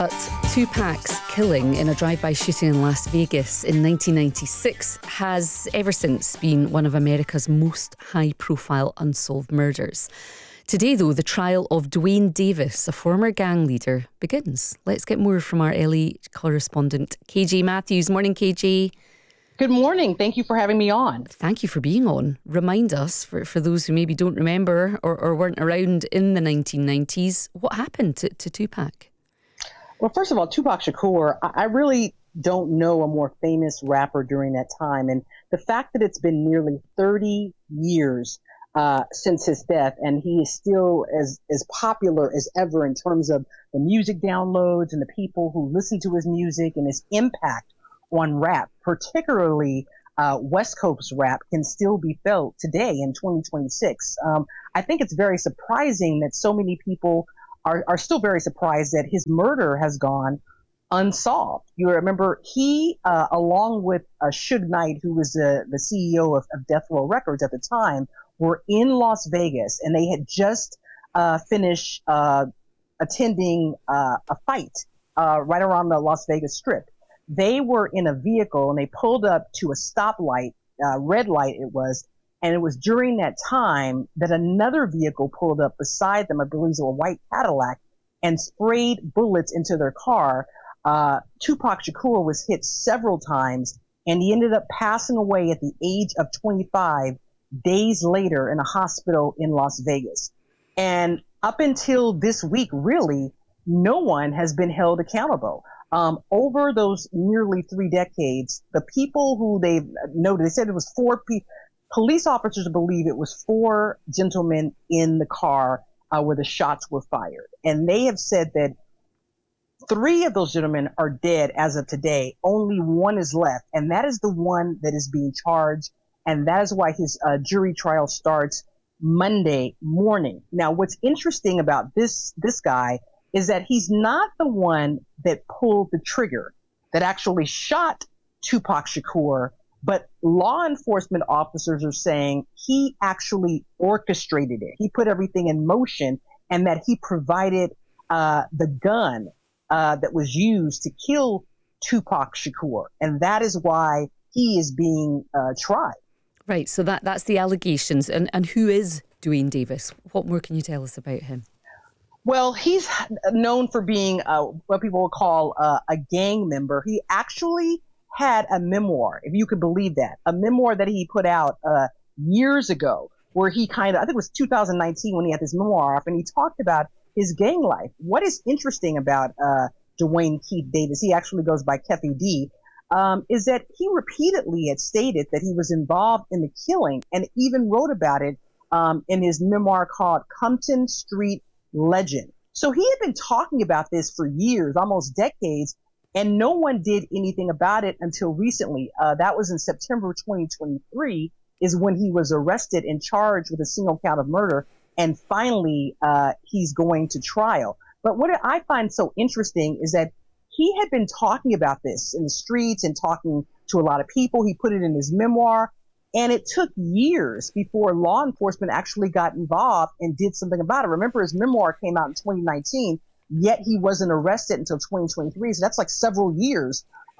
But Tupac's killing in a drive-by shooting in Las Vegas in 1996 has ever since been one of America's most high-profile unsolved murders. Today, though, the trial of Duane Davis, a former gang leader, begins. Let's get more from our LA correspondent, KJ Matthews. Morning, KJ. Good morning. Thank you for having me on. Thank you for being on. Remind us, for those who maybe don't remember or weren't around in the 1990s, what happened to Tupac? Well, first of all, Tupac Shakur, I really don't know a more famous rapper during that time. And the fact that it's been nearly 30 years since his death, and he is still as popular as ever in terms of the music downloads and the people who listen to his music and his impact on rap, particularly West Coast rap, can still be felt today in 2026. I think it's very surprising that so many people are still very surprised that his murder has gone unsolved. You remember he, along with Suge Knight, who was the CEO of Death Row Records at the time, were in Las Vegas, and they had just finished attending a fight right around the Las Vegas Strip. They were in a vehicle, and they pulled up to a stoplight, red light it was, and it was during that time that another vehicle pulled up beside them, I believe it was a white Cadillac, and sprayed bullets into their car. Tupac Shakur was hit several times, and he ended up passing away at the age of 25 days later in a hospital in Las Vegas. And up until this week, really, no one has been held accountable. Over those nearly 3 decades, the people who they've noted, they said it was 4 people. Police officers believe it was 4 gentlemen in the car where the shots were fired. And they have said that 3 of those gentlemen are dead as of today. Only 1 is left. And that is the one that is being charged. And that is why his jury trial starts Monday morning. Now, what's interesting about this guy is that he's not the one that pulled the trigger, that actually shot Tupac Shakur, but law enforcement officers are saying he actually orchestrated it. He put everything in motion, and that he provided the gun that was used to kill Tupac Shakur. And that is why he is being tried. Right, so that's the allegations. And who is Duane Davis? What more can you tell us about him? Well, he's known for being what people would call a gang member. He actually had a memoir, if you could believe that, a memoir that he put out years ago, where he I think it was 2019 when he had this memoir off, and he talked about his gang life. What is interesting about Duane Keith Davis, he actually goes by Keffy D, is that he repeatedly had stated that he was involved in the killing, and even wrote about it in his memoir called Compton Street Legend. So he had been talking about this for years, almost decades, and no one did anything about it until recently. That was in September 2023 is when he was arrested and charged with a single count of murder. And finally, he's going to trial. But what I find so interesting is that he had been talking about this in the streets and talking to a lot of people. He put it in his memoir. And it took years before law enforcement actually got involved and did something about it. Remember, his memoir came out in 2019, yet he wasn't arrested until 2023. So that's like several years